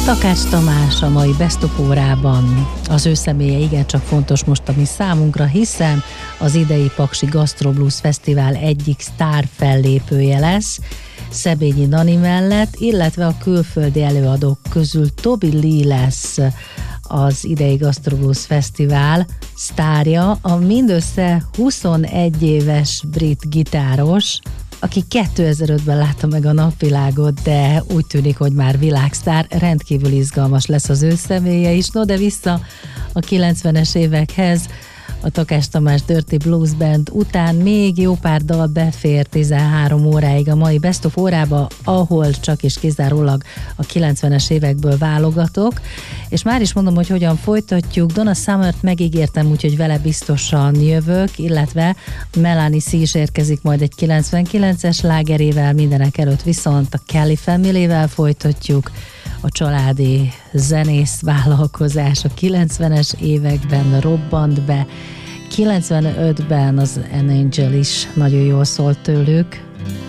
Takács Tamás a mai Best of órában. Az ő személye igencsak fontos most a mi számunkra, hiszen az idei Paksi Gastro Blues Fesztivál egyik sztár fellépője lesz, Szebényi Dani mellett, illetve a külföldi előadók közül Toby Lee lesz az idei Gastro Blues Fesztivál sztárja, a mindössze 21 éves brit gitáros, aki 2005-ben látta meg a napvilágot, de úgy tűnik, hogy már világsztár, rendkívül izgalmas lesz az ő személye is. No, de vissza a 90-es évekhez, a Takács Tamás Dirty Blues Band után még jó pár dal befér 13 óráig a mai Best of órába, ahol csak és kizárólag a 90-es évekből válogatok, és már is mondom, hogy hogyan folytatjuk. Donna Summert megígértem, úgyhogy vele biztosan jövök, illetve Melanie C is érkezik majd egy 99-es lágerével, mindenek előtt viszont a Kelly Family-vel folytatjuk. A családi zenész vállalkozás a 90-es években robbant be, 95-ben az An Angel is nagyon jól szólt tőlük.